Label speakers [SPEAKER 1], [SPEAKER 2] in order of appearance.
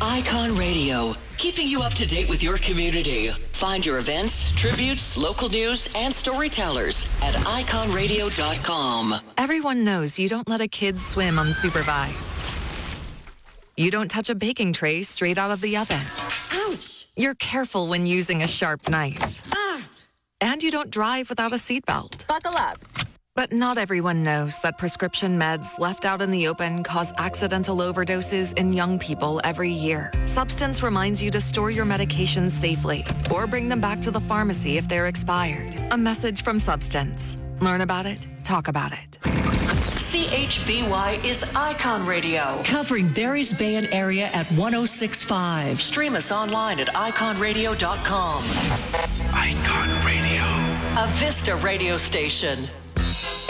[SPEAKER 1] Icon Radio, keeping you up to date with your community. Find your events, tributes, local news, and storytellers at iconradio.com.
[SPEAKER 2] Everyone knows you don't let a kid swim unsupervised. You don't touch a baking tray straight out of the oven.
[SPEAKER 3] Ouch!
[SPEAKER 2] You're careful when using a sharp knife. And you don't drive without a seatbelt.
[SPEAKER 3] Buckle up.
[SPEAKER 2] But not everyone knows that prescription meds left out in the open cause accidental overdoses in young people every year. Substance reminds you to store your medications safely or bring them back to the pharmacy if they're expired. A message from Substance. Learn about it, talk about it.
[SPEAKER 1] CHBY is Icon Radio, covering Barry's Bay and area at 106.5. Stream us online at iconradio.com.
[SPEAKER 4] Icon Radio.
[SPEAKER 1] A Vista radio station.